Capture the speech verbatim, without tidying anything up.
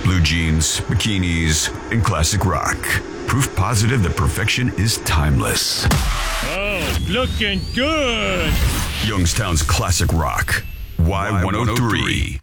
Blue jeans, bikinis, and classic rock. Proof positive that perfection is timeless. Oh, looking good. Youngstown's classic rock. Y one oh three.